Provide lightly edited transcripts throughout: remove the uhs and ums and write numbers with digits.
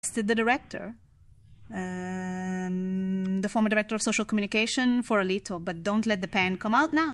the director, the former director of social communication for a little, but don't let the pen come out now.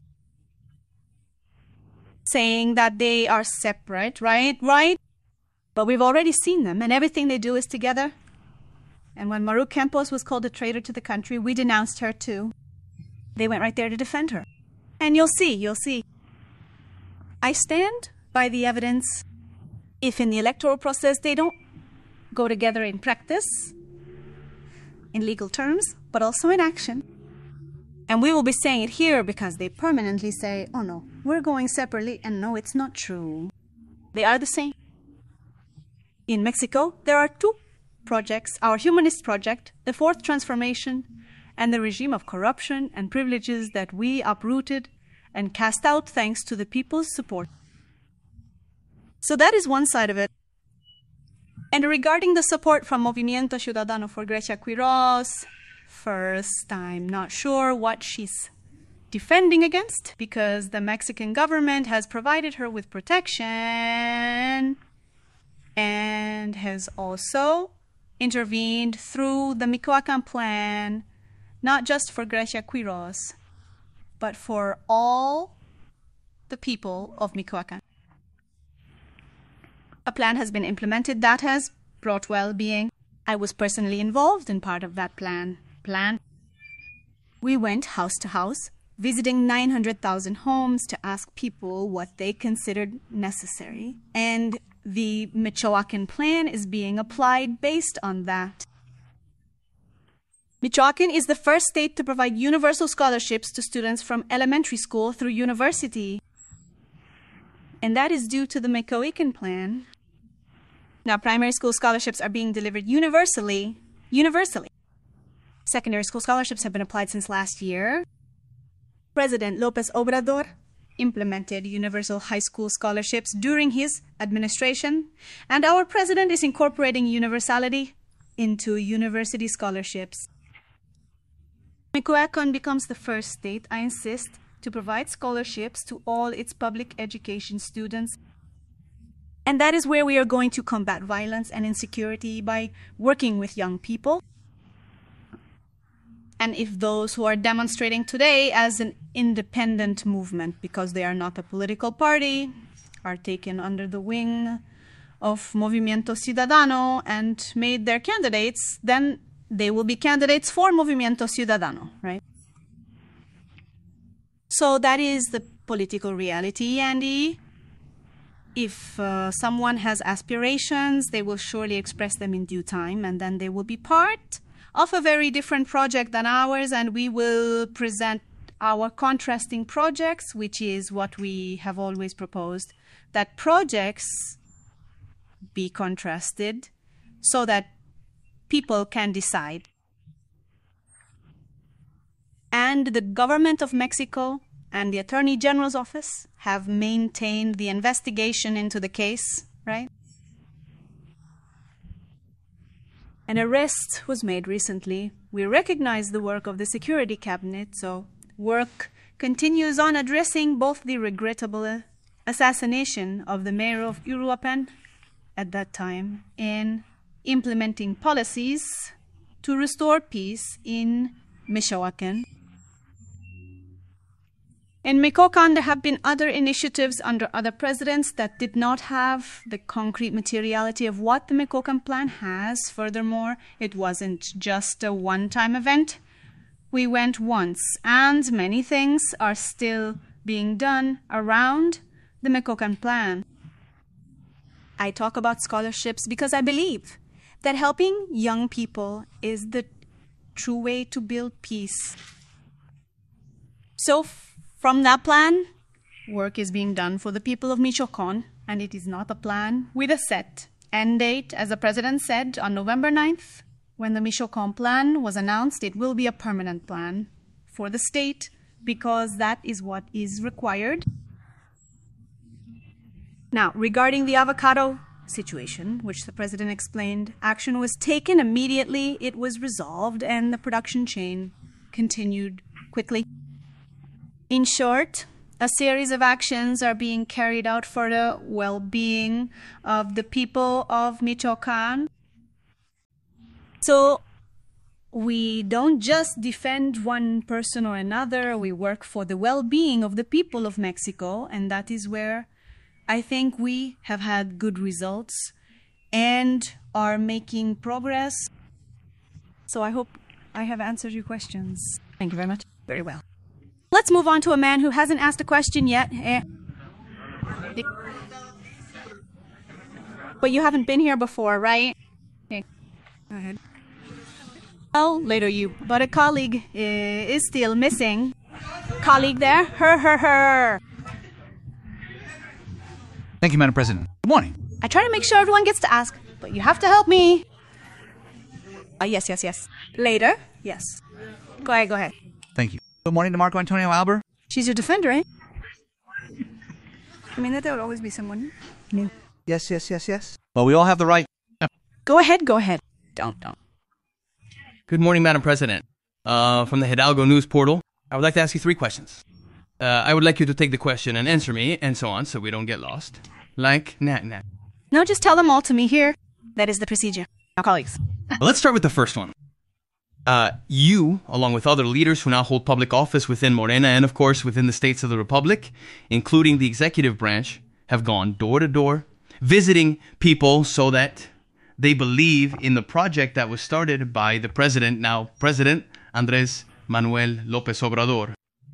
Saying that they are separate, right? But we've already seen them, and everything they do is together. And when Maru Campos was called a traitor to the country, we denounced her too. They went right there to defend her. And you'll see. I stand by the evidence. If in the electoral process they don't go together in practice, in legal terms, but also in action. And we will be saying it here because they permanently say, oh no, we're going separately, and no, it's not true. They are the same. In Mexico, there are two projects, our humanist project, the Fourth Transformation, and the regime of corruption and privileges that we uprooted and cast out thanks to the people's support. So that is one side of it. And regarding the support from Movimiento Ciudadano for Grecia Quiros, first, I'm not sure what she's defending against, because the Mexican government has provided her with protection and has also intervened through the Michoacan plan, not just for Grecia Quiros, but for all the people of Michoacan. A plan has been implemented that has brought well-being. I was personally involved in part of that plan. We went house to house, visiting 900,000 homes to ask people what they considered necessary. And the Michoacan plan is being applied based on that. Michoacan is the first state to provide universal scholarships to students from elementary school through university. And that is due to the Michoacan plan. Now, primary school scholarships are being delivered universally. Secondary school scholarships have been applied since last year. President López Obrador implemented universal high school scholarships during his administration, and our president is incorporating universality into university scholarships. Michoacan becomes the first state, I insist, to provide scholarships to all its public education students. And that is where we are going to combat violence and insecurity by working with young people. And if those who are demonstrating today as an independent movement, because they are not a political party, are taken under the wing of Movimiento Ciudadano and made their candidates, then they will be candidates for Movimiento Ciudadano, right? So that is the political reality, Andy. If someone has aspirations, they will surely express them in due time, and then they will be part of a very different project than ours, and we will present our contrasting projects, which is what we have always proposed, that projects be contrasted so that people can decide. And the government of Mexico and the Attorney General's office have maintained the investigation into the case, right? An arrest was made recently. We recognize the work of the Security Cabinet, so work continues on addressing both the regrettable assassination of the mayor of Uruapan at that time and implementing policies to restore peace in Michoacan. In Michoacan, there have been other initiatives under other presidents that did not have the concrete materiality of what the Michoacan plan has. Furthermore, it wasn't just a one-time event. We went once, and many things are still being done around the Michoacan plan. I talk about scholarships because I believe that helping young people is the true way to build peace. So, from that plan, work is being done for the people of Michoacan, and it is not a plan with a set end date. As the president said on November 9th, when the Michoacan plan was announced, it will be a permanent plan for the state because that is what is required. Now, regarding the avocado situation, which the president explained, action was taken immediately, it was resolved, and the production chain continued quickly. In short, a series of actions are being carried out for the well-being of the people of Michoacan. So we don't just defend one person or another, we work for the well-being of the people of Mexico, and that is where I think we have had good results and are making progress. So I hope I have answered your questions. Thank you very much. Very well. Let's move on to a man who hasn't asked a question yet. But you haven't been here before, right? Okay. Go ahead. Well, later you. But a colleague is still missing. Colleague there? Her. Thank you, Madam President. Good morning. I try to make sure everyone gets to ask, but you have to help me. Yes. Later? Yes. Go ahead. Thank you. Good morning to Marco Antonio Alber. She's your defender, eh? I mean, that there would always be someone new. Yes. Well, we all have the right. Go ahead. Don't. Good morning, Madam President. From the Hidalgo News Portal, I would like to ask you 3 questions. I would like you to take the question and answer me, and so on, so we don't get lost. Like, nah. No, just tell them all to me here. That is the procedure. Now, colleagues. Well, let's start with the first one. You, along with other leaders who now hold public office within Morena and, of course, within the states of the Republic, including the executive branch, have gone door to door, visiting people so that they believe in the project that was started by the president, now President Andrés Manuel López Obrador.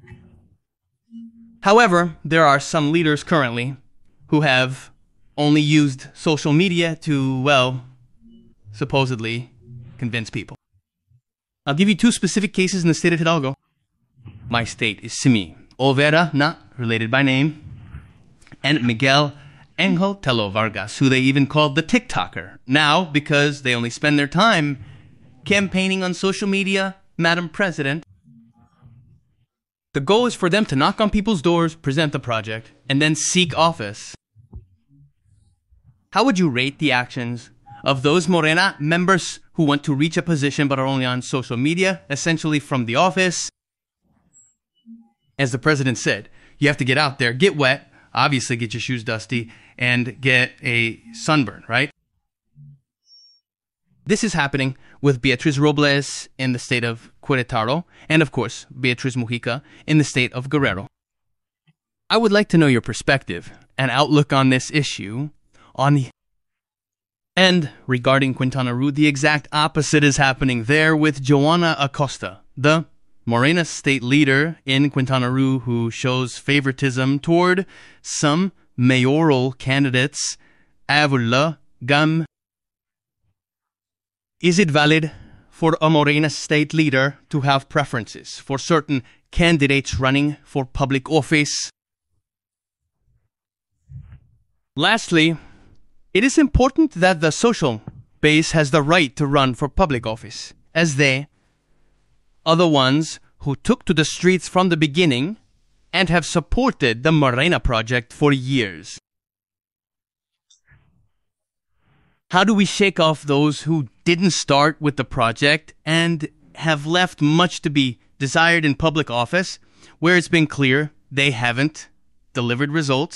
However, there are some leaders currently who have only used social media to, well, supposedly convince people. I'll give you 2 specific cases in the state of Hidalgo. My state is Simi Olvera, not related by name, and Miguel Angel Telo Vargas, who they even called the TikToker. Now, because they only spend their time campaigning on social media, Madam President, the goal is for them to knock on people's doors, present the project, and then seek office. How would you rate the actions of those Morena members who want to reach a position but are only on social media, essentially from the office? As the president said, you have to get out there, get wet, obviously get your shoes dusty, and get a sunburn, right? This is happening with Beatriz Robles in the state of Querétaro, and of course, Beatriz Mujica in the state of Guerrero. I would like to know your perspective and outlook on this issue. And regarding Quintana Roo, the exact opposite is happening there with Joana Acosta, the Morena state leader in Quintana Roo who shows favoritism toward some mayoral candidates. Avula Gam. Is it valid for a Morena state leader to have preferences for certain candidates running for public office? Lastly, it is important that the social base has the right to run for public office, as they are the ones who took to the streets from the beginning and have supported the Morena project for years. How do we shake off those who didn't start with the project and have left much to be desired in public office, where it's been clear they haven't delivered results?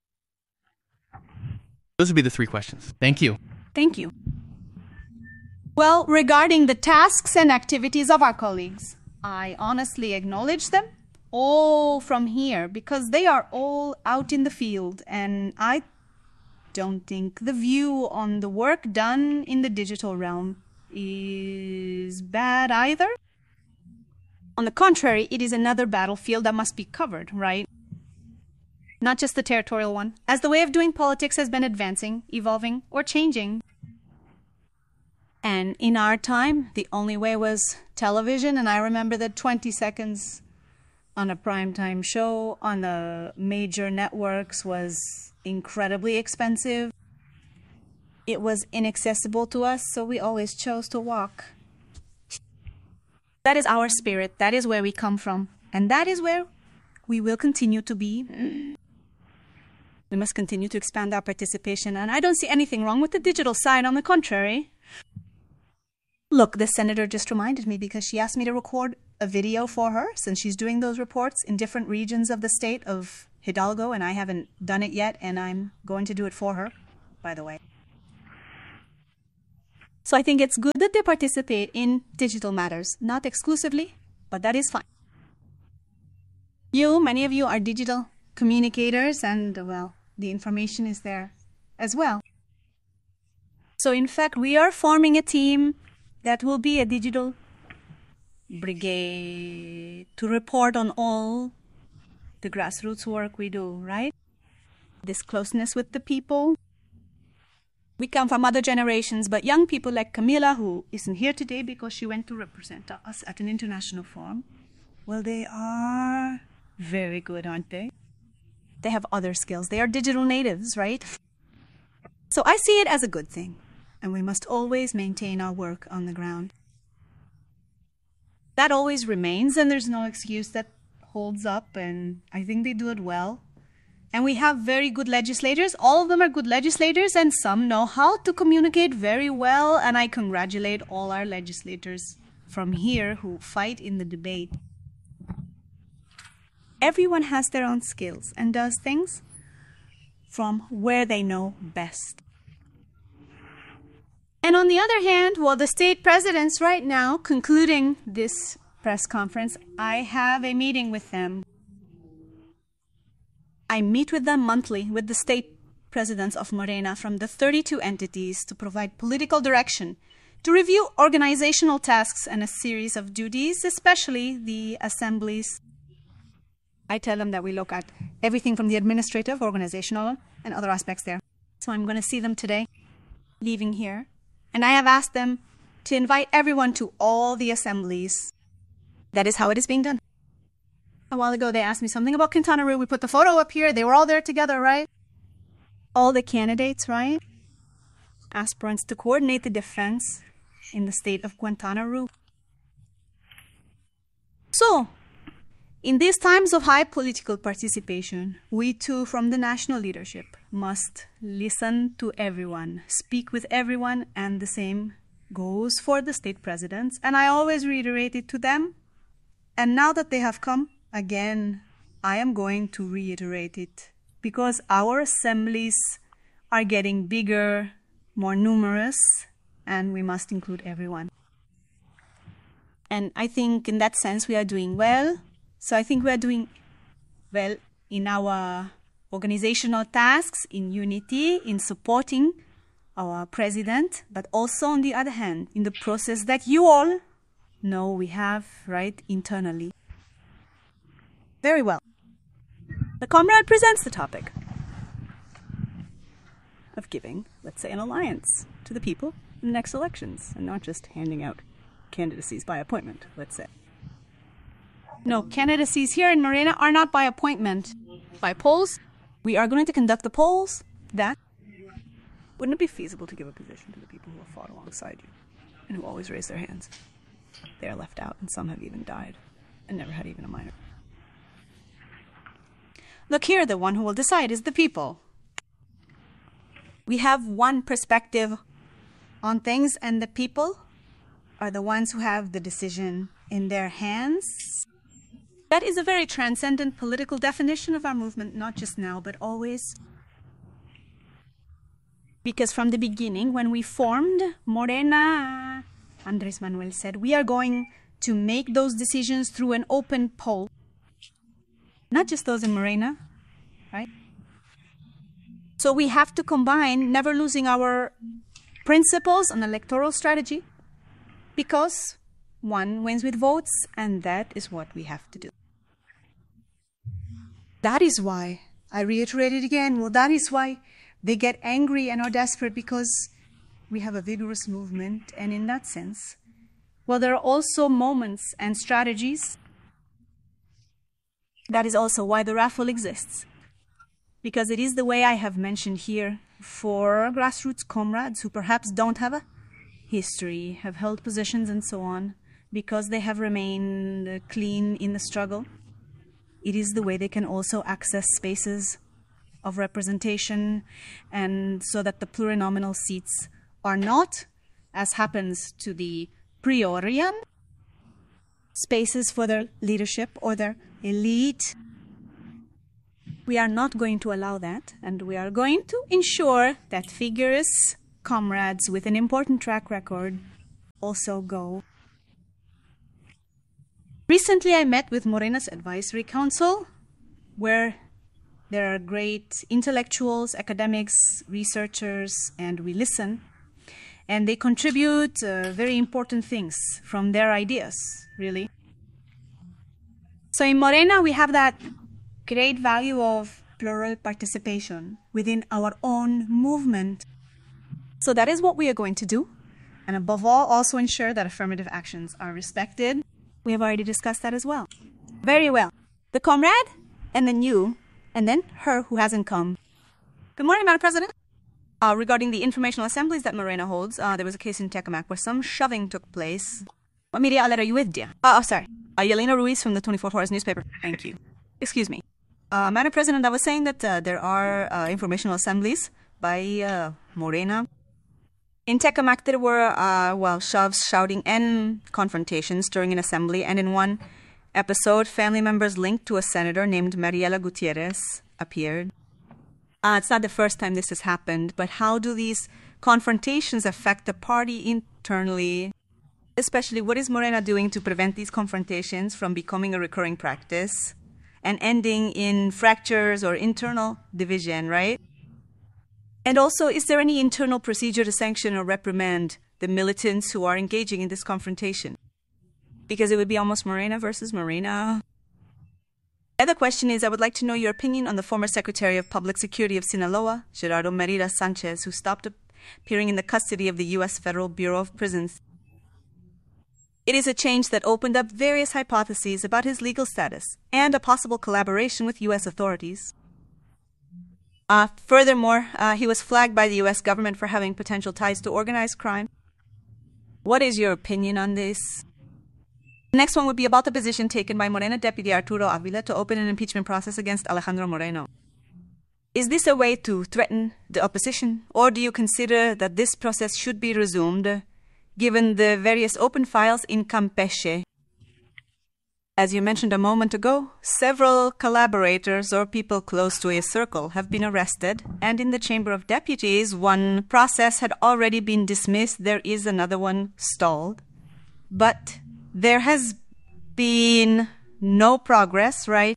Those would be the 3 questions. Thank you. Thank you. Well, regarding the tasks and activities of our colleagues, I honestly acknowledge them all from here because they are all out in the field, and I don't think the view on the work done in the digital realm is bad either. On the contrary, it is another battlefield that must be covered, right? Not just the territorial one, as the way of doing politics has been advancing, evolving, or changing. And in our time, the only way was television, and I remember that 20 seconds on a primetime show on the major networks was incredibly expensive. It was inaccessible to us, so we always chose to walk. That is our spirit. That is where we come from. And that is where we will continue to be. We must continue to expand our participation, and I don't see anything wrong with the digital side. On the contrary. Look, the senator just reminded me because she asked me to record a video for her since she's doing those reports in different regions of the state of Hidalgo, and I haven't done it yet, and I'm going to do it for her, by the way. So I think it's good that they participate in digital matters, not exclusively, but that is fine. Many of you are digital communicators, and well, the information is there as well. So in fact, we are forming a team that will be a digital brigade to report on all the grassroots work we do, right? This closeness with the people. We come from other generations, but young people like Camila, who isn't here today because she went to represent us at an international forum, well, they are very good, aren't they? They have other skills. They are digital natives, right? So I see it as a good thing, and we must always maintain our work on the ground. That always remains, and there's no excuse that holds up, and I think they do it well. And we have very good legislators. All of them are good legislators, and some know how to communicate very well, and I congratulate all our legislators from here who fight in the debate. Everyone has their own skills and does things from where they know best. And on the other hand, while the state presidents right now concluding this press conference, I have a meeting with them. I meet with them monthly with the state presidents of Morena from the 32 entities to provide political direction, to review organizational tasks and a series of duties, especially the assemblies. I tell them that we look at everything from the administrative, organizational, and other aspects there. So I'm going to see them today, leaving here. And I have asked them to invite everyone to all the assemblies. That is how it is being done. A while ago, they asked me something about Quintana Roo. We put the photo up here. They were all there together, right? All the candidates, right? Aspirants to coordinate the defense in the state of Quintana Roo. So, in these times of high political participation, we too, from the national leadership, must listen to everyone, speak with everyone, and the same goes for the state presidents. And I always reiterate it to them. And now that they have come, again, I am going to reiterate it, because our assemblies are getting bigger, more numerous, and we must include everyone. And I think in that sense we are doing well. So I think we are doing well in our organizational tasks, in unity, in supporting our president, but also on the other hand, in the process that you all know we have, right, internally. Very well. The comrade presents the topic of giving, let's say, an alliance to the people in the next elections, and not just handing out candidacies by appointment, let's say. No, candidacies here in Morena are not by appointment. By polls, we are going to conduct the polls. That wouldn't it be feasible to give a position to the people who have fought alongside you and who always raise their hands? They are left out, and some have even died and never had even a minor. Look here, the one who will decide is the people. We have one perspective on things, and the people are the ones who have the decision in their hands. That is a very transcendent political definition of our movement, not just now, but always. Because from the beginning, when we formed Morena, Andrés Manuel said, we are going to make those decisions through an open poll. Not just those in Morena, right? So we have to combine, never losing our principles on electoral strategy, because one wins with votes, and that is what we have to do. That is why, I reiterate it again, well, that is why they get angry and are desperate, because we have a vigorous movement, and in that sense, well, there are also moments and strategies. That is also why the raffle exists, because it is the way I have mentioned here for grassroots comrades who perhaps don't have a history, have held positions and so on, because they have remained clean in the struggle. It is the way they can also access spaces of representation, and so that the plurinominal seats are not, as happens to the Priorian, spaces for their leadership or their elite. We are not going to allow that, and we are going to ensure that figures comrades with an important track record also go. Recently, I met with Morena's Advisory Council, where there are great intellectuals, academics, researchers, and we listen. And they contribute very important things from their ideas, really. So in Morena, we have that great value of plural participation within our own movement. So that is what we are going to do. And above all, also ensure that affirmative actions are respected. We have already discussed that as well. Very well. The comrade, and then you, and then her who hasn't come. Good morning, Madam President. Regarding the informational assemblies that Morena holds, there was a case in Tecamac where some shoving took place. What media outlet are you with, dear? Sorry. Yelena Ruiz from the 24 Hours newspaper. Thank you. Excuse me. Madam President, I was saying that there are informational assemblies by Morena. In Tecamac, there were, shoves, shouting, and confrontations during an assembly. And in one episode, family members linked to a senator named Mariela Gutierrez appeared. It's not the first time this has happened, but how do these confrontations affect the party internally? Especially, what is Morena doing to prevent these confrontations from becoming a recurring practice and ending in fractures or internal division, right? And also, is there any internal procedure to sanction or reprimand the militants who are engaging in this confrontation? Because it would be almost Morena versus Morena. The other question is, I would like to know your opinion on the former Secretary of Public Security of Sinaloa, Gerardo Merida Sanchez, who stopped appearing in the custody of the U.S. Federal Bureau of Prisons. It is a change that opened up various hypotheses about his legal status and a possible collaboration with U.S. authorities. Furthermore, he was flagged by the U.S. government for having potential ties to organized crime. What is your opinion on this? The next one would be about the position taken by Morena Deputy Arturo Avila to open an impeachment process against Alejandro Moreno. Is this a way to threaten the opposition, or do you consider that this process should be resumed, given the various open files in Campeche? As you mentioned a moment ago, several collaborators or people close to a circle have been arrested, and in the Chamber of Deputies, one process had already been dismissed. There is another one stalled. But there has been no progress, right?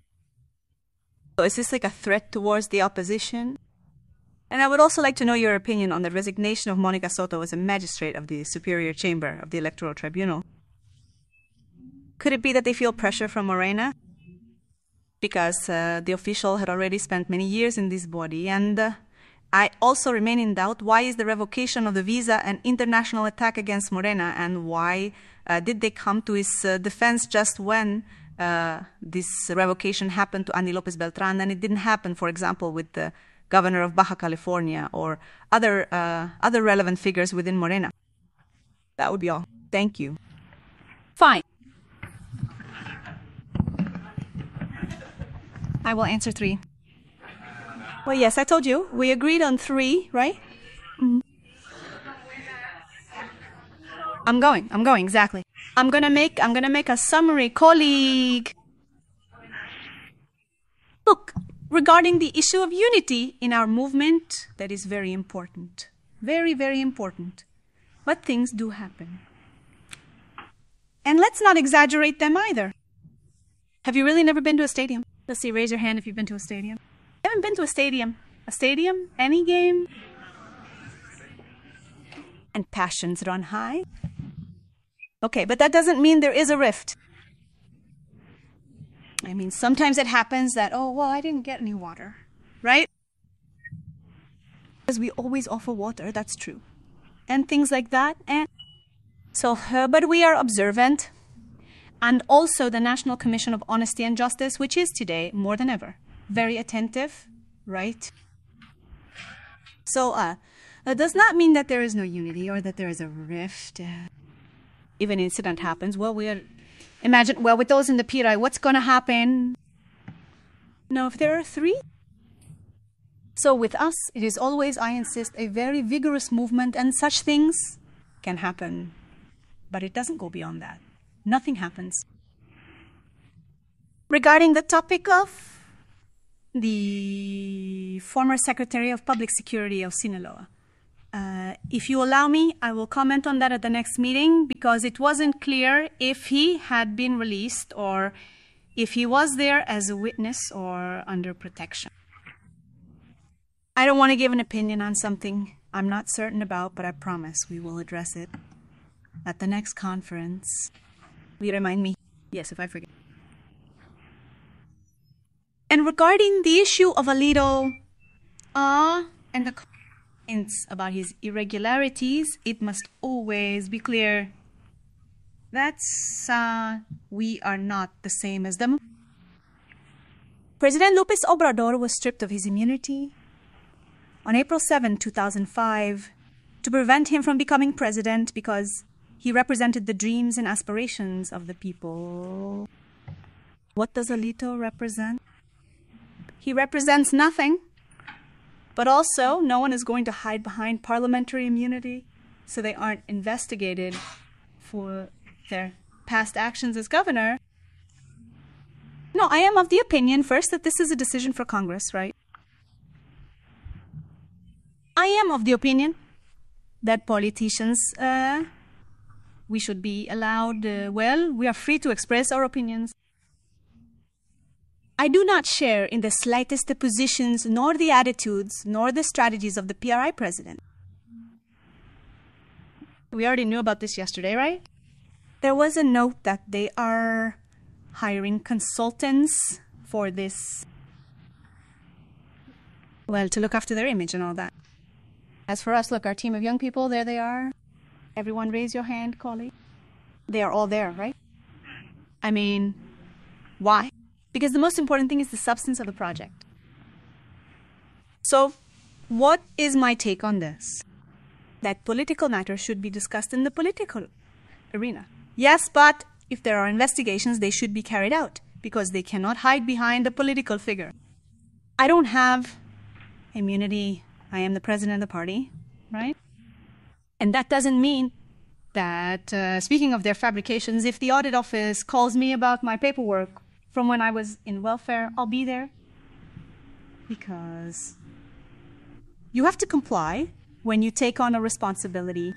So is this like a threat towards the opposition? And I would also like to know your opinion on the resignation of Monica Soto as a magistrate of the Superior Chamber of the Electoral Tribunal. Could it be that they feel pressure from Morena? Because the official had already spent many years in this body. And I also remain in doubt, why is the revocation of the visa an international attack against Morena? And why did they come to his defense just when this revocation happened to Andy Lopez Beltran, and it didn't happen, for example, with the governor of Baja California or other relevant figures within Morena? That would be all. Thank you. Fine. I will answer 3. Well, yes, I told you. We agreed on 3, right? Mm-hmm. I'm going, exactly. I'm gonna make a summary, colleague. Look, regarding the issue of unity in our movement, that is very important. Very, very important. But things do happen. And let's not exaggerate them either. Have you really never been to a stadium? Let's see, raise your hand if you've been to a stadium. I haven't been to a stadium. A stadium? Any game? And passions run high? Okay, but that doesn't mean there is a rift. I mean, sometimes it happens that, I didn't get any water, right? Because we always offer water, that's true. And things like that. And so, but we are observant. And also the National Commission of Honesty and Justice, which is today, more than ever, very attentive, right? So, that does not mean that there is no unity or that there is a rift. If an incident happens, imagine, with those in the PRI, what's going to happen? Now, if there are 3? So with us, it is always, I insist, a very vigorous movement, and such things can happen. But it doesn't go beyond that. Nothing happens. Regarding the topic of the former Secretary of Public Security of Sinaloa, If you allow me, I will comment on that at the next meeting because it wasn't clear if he had been released or if he was there as a witness or under protection. I don't want to give an opinion on something I'm not certain about, but I promise we will address it at the next conference. Will you remind me? Yes, if I forget. And regarding the issue of Alito and the comments about his irregularities, it must always be clear that's we are not the same as them. President Lopez Obrador was stripped of his immunity on April 7, 2005, to prevent him from becoming president because he represented the dreams and aspirations of the people. What does Alito represent? He represents nothing, but also no one is going to hide behind parliamentary immunity so they aren't investigated for their past actions as governor. No, I am of the opinion, first, that this is a decision for Congress, right? I am of the opinion that politicians, we should be allowed, we are free to express our opinions. I do not share in the slightest the positions, nor the attitudes, nor the strategies of the PRI president. We already knew about this yesterday, right? There was a note that they are hiring consultants for this, to look after their image and all that. As for us, look, our team of young people, there they are. Everyone raise your hand, colleague. They are all there, right? I mean, why? Because the most important thing is the substance of the project. So, what is my take on this? That political matters should be discussed in the political arena. Yes, but if there are investigations, they should be carried out because they cannot hide behind a political figure. I don't have immunity. I am the president of the party, right? And that doesn't mean that, speaking of their fabrications, if the audit office calls me about my paperwork from when I was in welfare, I'll be there. Because you have to comply when you take on a responsibility.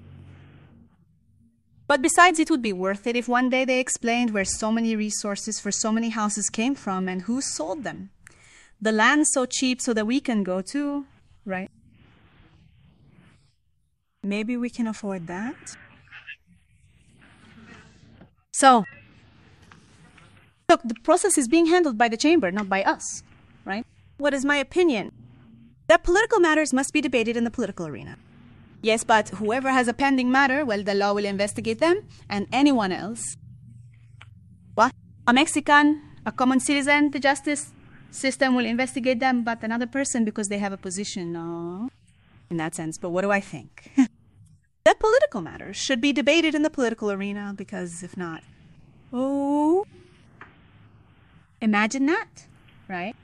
But besides, it would be worth it if one day they explained where so many resources for so many houses came from and who sold them. The land's so cheap so that we can go too, right? Maybe we can afford that. So, look, the process is being handled by the chamber, not by us, right? What is my opinion? That political matters must be debated in the political arena. Yes, but whoever has a pending matter, the law will investigate them, and anyone else. What? A Mexican, a common citizen, the justice system will investigate them, but another person because they have a position, no, in that sense. But what do I think? That political matters should be debated in the political arena, because if not, imagine that, right?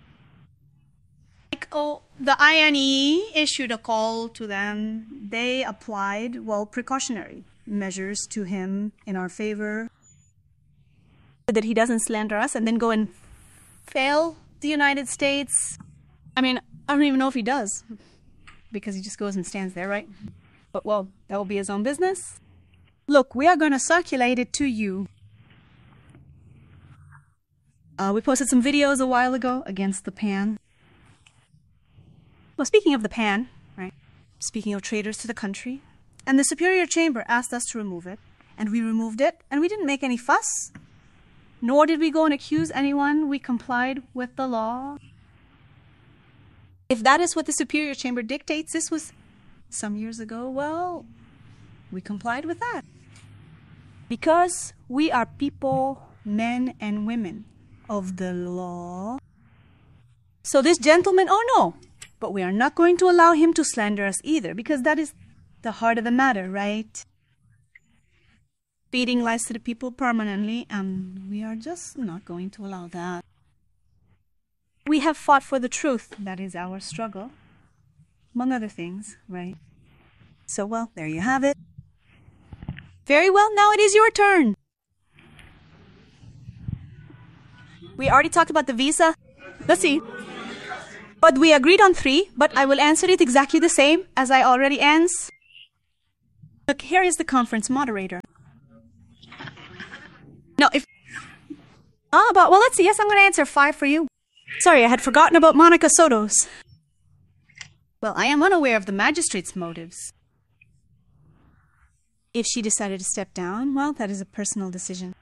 The INE issued a call to them. They applied, precautionary measures to him in our favor, so that he doesn't slander us and then go and fail the United States. I mean, I don't even know if he does, because he just goes and stands there, right? But, that will be his own business. Look, we are going to circulate it to you. We posted some videos a while ago against the PAN. Well, speaking of the PAN, right? Speaking of traitors to the country, and the Superior Chamber asked us to remove it, and we removed it, and we didn't make any fuss. Nor did we go and accuse anyone. We complied with the law. If that is what the Superior Chamber dictates, this was some years ago, we complied with that. Because we are people, men and women of the law. So this gentleman, no. But we are not going to allow him to slander us either, because that is the heart of the matter, right? Feeding lies to the people permanently, and we are just not going to allow that. We have fought for the truth. That is our struggle, among other things, right? So, there you have it. Very well, now it is your turn. We already talked about the visa. Let's see. But we agreed on 3, but I will answer it exactly the same as I already answered. Look, here is the conference moderator. No, well, let's see. Yes, I'm going to answer 5 for you. Sorry, I had forgotten about Monica Soto's. Well, I am unaware of the magistrate's motives. If she decided to step down, well, that is a personal decision.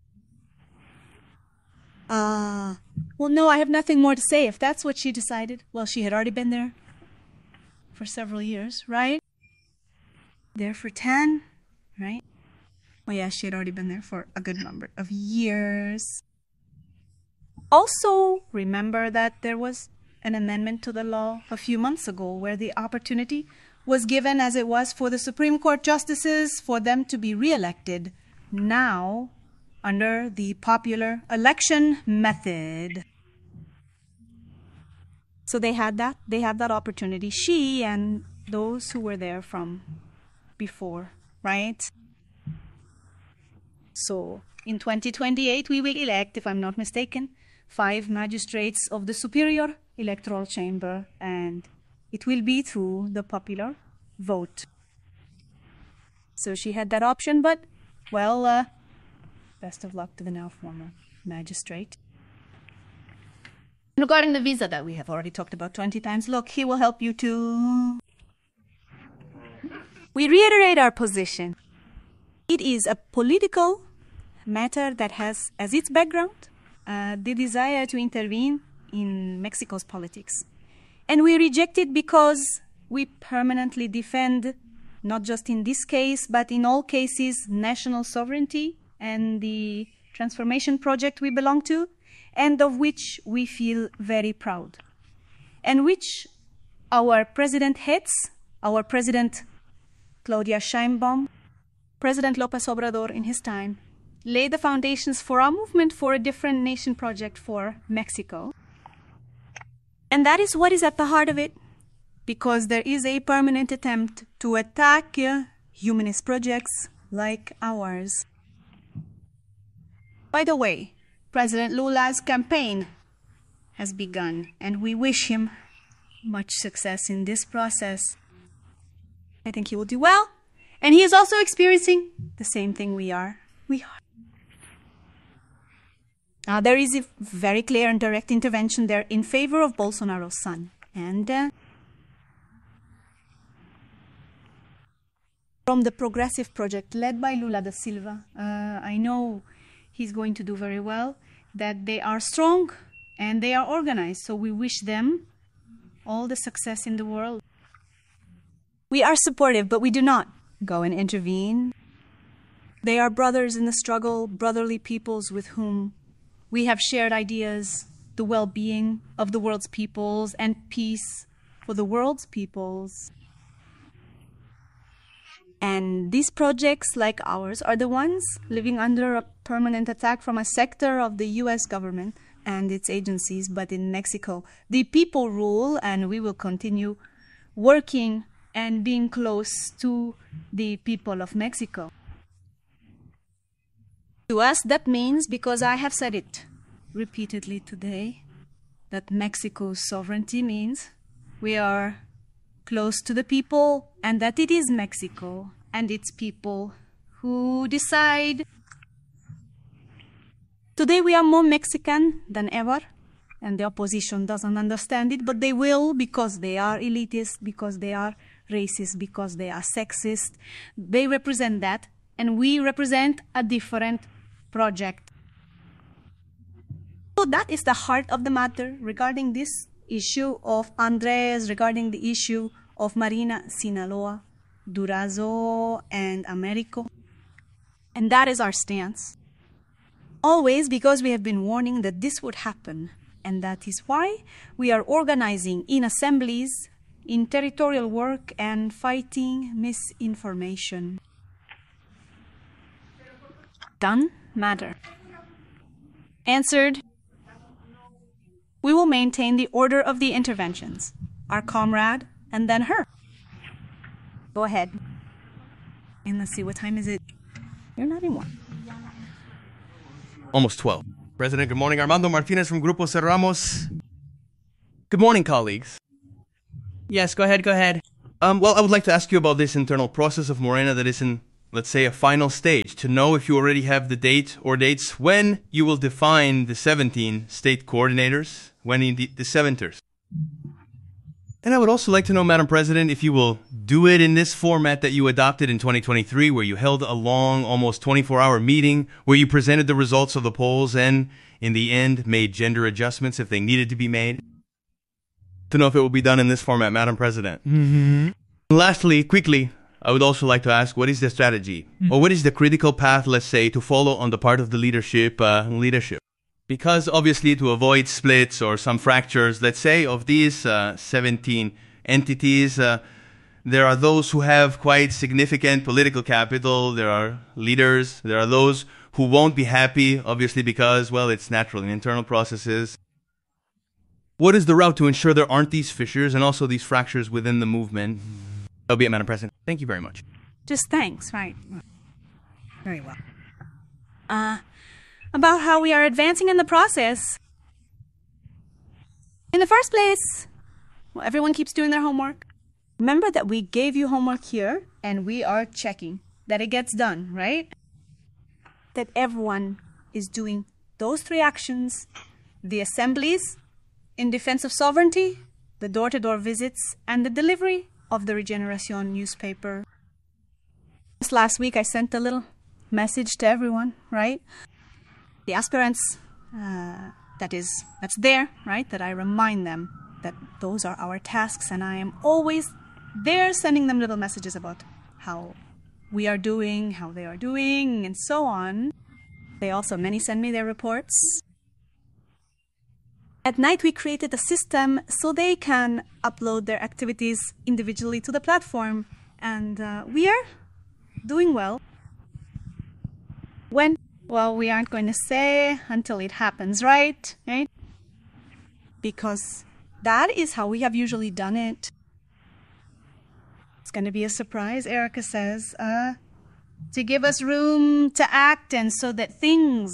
Well, no, I have nothing more to say. If that's what she decided, well, she had already been there for several years, right? There for 10, right? Well, yeah, she had already been there for a good number of years. Also, remember that there was an amendment to the law a few months ago where the opportunity was given, as it was for the Supreme Court justices, for them to be re-elected now under the popular election method. So they had that opportunity. She and those who were there from before, right? So in 2028, we will elect, if I'm not mistaken, 5 magistrates of the Superior Electoral Chamber, and it will be through the popular vote. So she had that option, but, well, best of luck to the now former magistrate. Regarding the visa that we have already talked about 20 times, look, he will help you to... We reiterate our position. It is a political matter that has as its background the desire to intervene in Mexico's politics. And we reject it because we permanently defend, not just in this case, but in all cases, national sovereignty and the transformation project we belong to, and of which we feel very proud, and which our president heads, our president Claudia Sheinbaum, President López Obrador in his time, laid the foundations for our movement for a different nation project for Mexico. And that is what is at the heart of it, because there is a permanent attempt to attack humanist projects like ours. By the way, President Lula's campaign has begun, and we wish him much success in this process. I think he will do well, and he is also experiencing the same thing we are. There is a very clear and direct intervention there in favor of Bolsonaro's son. And from the Progressive Project led by Lula da Silva, I know he's going to do very well, that they are strong and they are organized. So we wish them all the success in the world. We are supportive, but we do not go and intervene. They are brothers in the struggle, brotherly peoples with whom we have shared ideas, the well-being of the world's peoples and peace for the world's peoples. And these projects, like ours, are the ones living under a permanent attack from a sector of the U.S. government and its agencies. But in Mexico, the people rule, and we will continue working and being close to the people of Mexico. To us, that means, because I have said it repeatedly today, that Mexico's sovereignty means we are close to the people, and that it is Mexico and its people who decide. Today we are more Mexican than ever, and the opposition doesn't understand it, but they will, because they are elitist, because they are racist, because they are sexist. They represent that, and we represent a different project. So that is the heart of the matter regarding this issue of Andres, regarding the issue of Marina, Sinaloa, Durazo, and Americo. And that is our stance. Always, because we have been warning that this would happen. And that is why we are organizing in assemblies, in territorial work, and fighting misinformation. Done matter. Answered. We will maintain the order of the interventions. Our comrade, and then her. Go ahead. And let's see, what time is it? You're not in one. Almost 12. President, good morning. Armando Martinez from Grupo Cerramos. Good morning, colleagues. Yes, go ahead. Well, I would like to ask you about this internal process of Morena that is in, let's say, a final stage, to know if you already have the date or dates when you will define the 17 state coordinators, when indeed the 7ers. And I would also like to know, Madam President, if you will do it in this format that you adopted in 2023, where you held a long, almost 24-hour meeting, where you presented the results of the polls and, in the end, made gender adjustments if they needed to be made. To know if it will be done in this format, Madam President. Mm-hmm. Lastly, quickly, I would also like to ask, what is the strategy? Or what is the critical path, let's say, to follow on the part of the leadership? Because obviously to avoid splits or some fractures, let's say, of these 17 entities, there are those who have quite significant political capital. There are leaders. There are those who won't be happy, obviously, because, well, it's natural in internal processes. What is the route to ensure there aren't these fissures and also these fractures within the movement? That'll be it, Madam President. Thank you very much. Just thanks, right? Very well. About how we are advancing in the process. In the first place, well, everyone keeps doing their homework. Remember that we gave you homework here, and we are checking that it gets done, right? That everyone is doing those 3 actions: the assemblies in defense of sovereignty, the door-to-door visits, and the delivery of the Regeneración newspaper. Just last week, I sent a little message to everyone, right? The aspirants, that's there, right? That I remind them that those are our tasks, and I am always there sending them little messages about how we are doing, how they are doing, and so on. Many send me their reports. At night, we created a system so they can upload their activities individually to the platform, and we are doing well. When? Well, we aren't going to say until it happens, right? Because that is how we have usually done it. It's going to be a surprise, Erica says, to give us room to act and so that things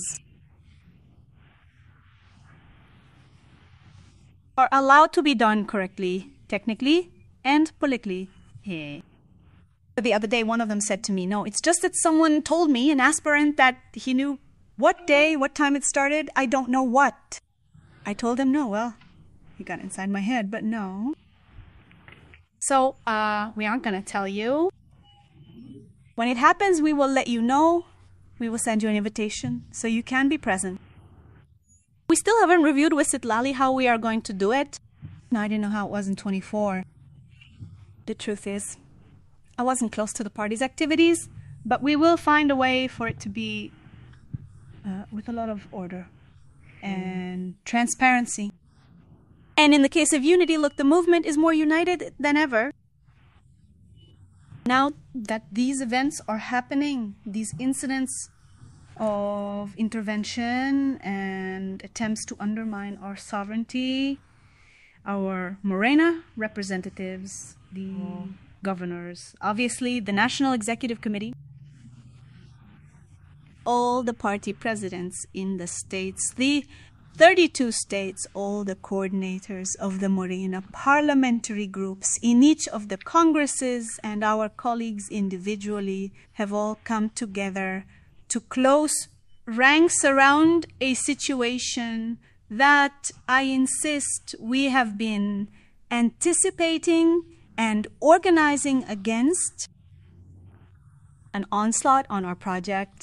are allowed to be done correctly, technically and politically. The other day, one of them said to me, no, it's just that someone told me, an aspirant, that he knew what day, what time it started. I don't know what. I told him no. Well, he got inside my head, but no. So, we aren't going to tell you. When it happens, we will let you know. We will send you an invitation so you can be present. We still haven't reviewed with Citlali how we are going to do it. No, I didn't know how it was in 24. The truth is, I wasn't close to the party's activities, but we will find a way for it to be with a lot of order and transparency. And in the case of unity, look, the movement is more united than ever. Now that these events are happening, these incidents of intervention and attempts to undermine our sovereignty, our Morena representatives, the governors, obviously the National Executive Committee, all the party presidents in the states, the 32 states, all the coordinators of the Morena parliamentary groups in each of the congresses, and our colleagues individually have all come together to close ranks around a situation that, I insist, we have been anticipating and organizing against: an onslaught on our project.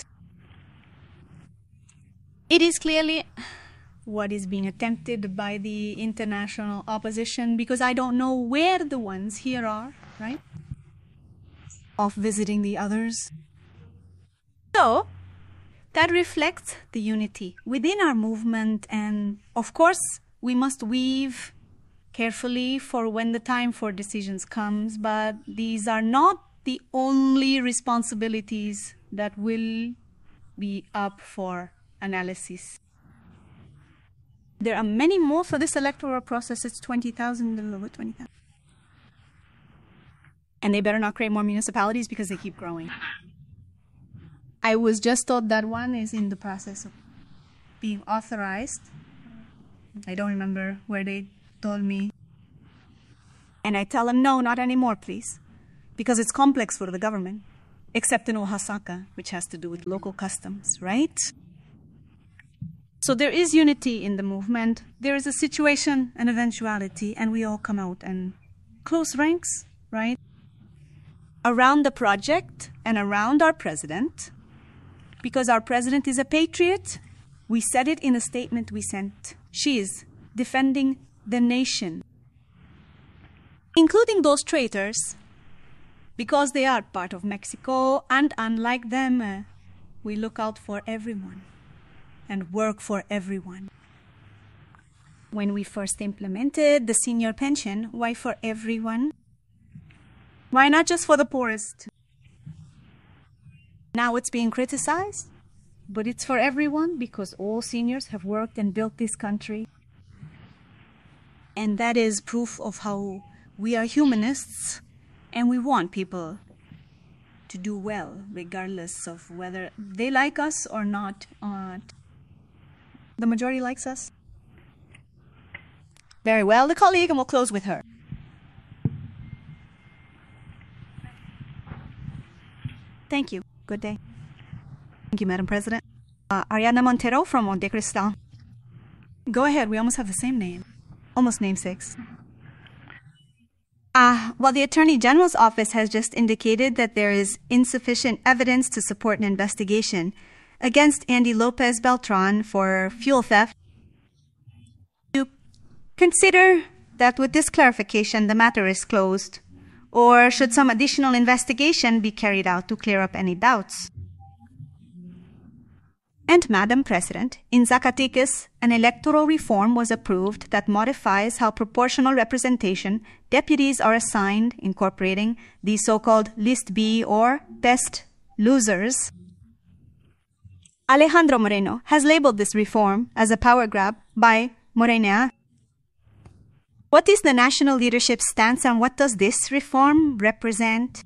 It is clearly what is being attempted by the international opposition, because I don't know where the ones here are, right? Of visiting the others. So, that reflects the unity within our movement, and of course, we must weave carefully for when the time for decisions comes, but these are not the only responsibilities that will be up for analysis. There are many more for this electoral process. It's 20,000, a little over 20,000. And they better not create more municipalities because they keep growing. I was just told that one is in the process of being authorized. I don't remember where they told me. And I tell him, no, not anymore, please. Because it's complex for the government. Except in Oaxaca, which has to do with local customs, right? So there is unity in the movement. There is a situation, an eventuality, and we all come out and close ranks, right? Around the project and around our president, because our president is a patriot. We said it in a statement we sent. She is defending the nation, including those traitors, because they are part of Mexico, and unlike them, we look out for everyone and work for everyone. When we first implemented the senior pension, why for everyone? Why not just for the poorest? Now it's being criticized, but it's for everyone because all seniors have worked and built this country. And that is proof of how we are humanists and we want people to do well, regardless of whether they like us or not. The majority likes us. Very well, the colleague, and we'll close with her. Thank you. Good day. Thank you, Madam President. Ariana Montero from Monte Cristal. Go ahead. We almost have the same name. Almost namesakes. Well, the Attorney General's office has just indicated that there is insufficient evidence to support an investigation against Andy Lopez Beltran for fuel theft. You consider that with this clarification, the matter is closed, or should some additional investigation be carried out to clear up any doubts? And Madam President, in Zacatecas, an electoral reform was approved that modifies how proportional representation deputies are assigned, incorporating the so-called List B or best losers. Alejandro Moreno has labeled this reform as a power grab by Morena. What is the national leadership stance and what does this reform represent?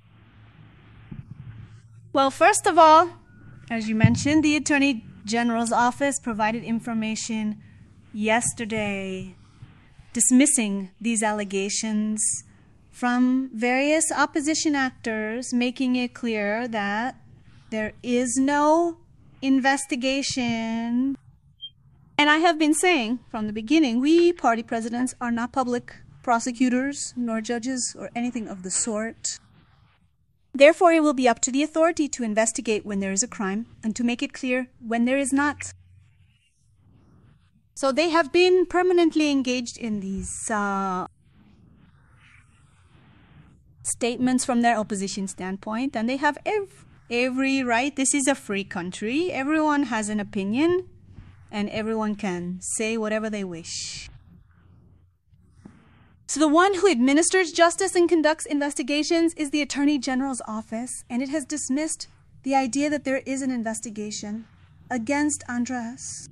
Well, first of all, as you mentioned, the Attorney General's office provided information yesterday dismissing these allegations from various opposition actors, making it clear that there is no investigation. And I have been saying from the beginning, we party presidents are not public prosecutors, nor judges, or anything of the sort. Therefore, it will be up to the authority to investigate when there is a crime and to make it clear when there is not. So they have been permanently engaged in these statements from their opposition standpoint, and they have every right. This is a free country. Everyone has an opinion, and everyone can say whatever they wish. So the one who administers justice and conducts investigations is the Attorney General's office, and it has dismissed the idea that there is an investigation against Andres.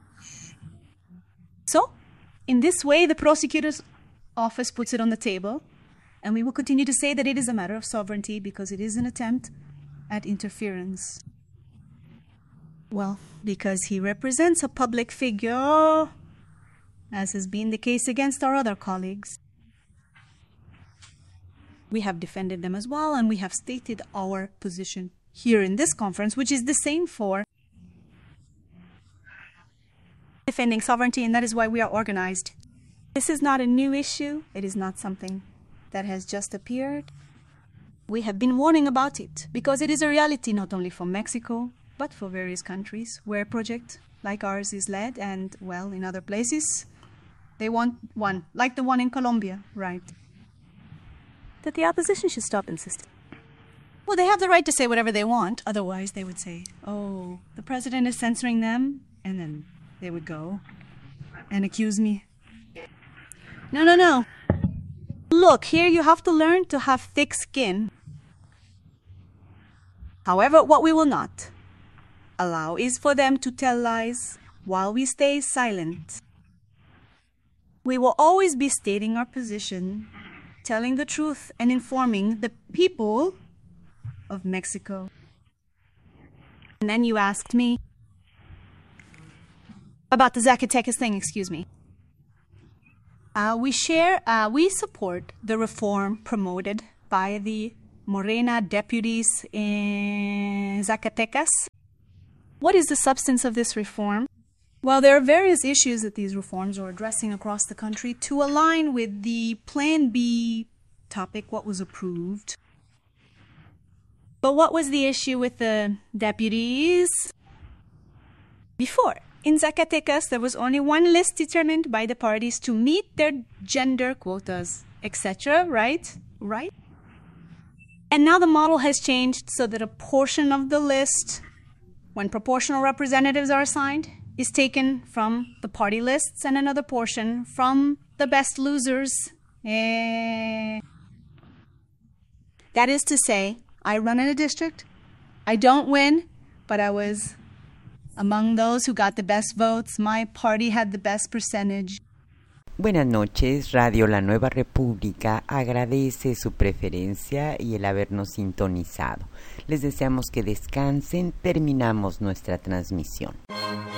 So, in this way, the prosecutor's office puts it on the table, and we will continue to say that it is a matter of sovereignty because it is an attempt at interference. Well, because he represents a public figure, as has been the case against our other colleagues. We have defended them as well, and we have stated our position here in this conference, which is the same for defending sovereignty, and that is why we are organized. This is not a new issue. It is not something that has just appeared. We have been warning about it because it is a reality not only for Mexico, but for various countries where a project like ours is led, and, well, in other places, they want one, like the one in Colombia, right? That the opposition should stop insisting. Well, they have the right to say whatever they want. Otherwise, they would say, oh, the president is censoring them. And then they would go and accuse me. No. Look, here you have to learn to have thick skin. However, what we will not allow is for them to tell lies while we stay silent. We will always be stating our position, telling the truth, and informing the people of Mexico. And then you asked me about the Zacatecas thing, excuse me. We support the reform promoted by the Morena deputies in Zacatecas. What is the substance of this reform? Well, there are various issues that these reforms are addressing across the country to align with the Plan B topic, what was approved. But what was the issue with the deputies? Before, in Zacatecas, there was only one list determined by the parties to meet their gender quotas, etc., right? Right? And now the model has changed so that a portion of the list, when proportional representatives are assigned, is taken from the party lists and another portion from the best losers. That is to say, I run in a district, I don't win, but I was among those who got the best votes. My party had the best percentage. Buenas noches, Radio La Nueva República agradece su preferencia y el habernos sintonizado. Les deseamos que descansen, terminamos nuestra transmisión.